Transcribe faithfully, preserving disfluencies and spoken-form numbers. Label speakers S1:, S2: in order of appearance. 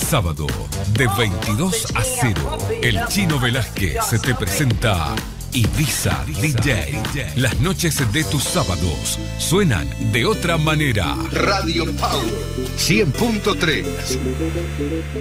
S1: sábado, de veintidós a cero, el Chino Velázquez se te presenta Ibiza D J. Las noches de tus sábados suenan de otra manera.
S2: Radio Power cien punto tres.